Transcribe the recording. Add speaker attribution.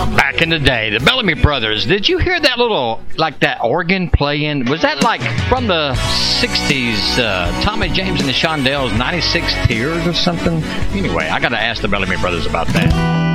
Speaker 1: Back in the day, the Bellamy Brothers. Did you hear that little, like that organ playing? Was that like from the 60s, Tommy James and the Shondells, 96 Tears or something? Anyway, I got to ask the Bellamy Brothers about that.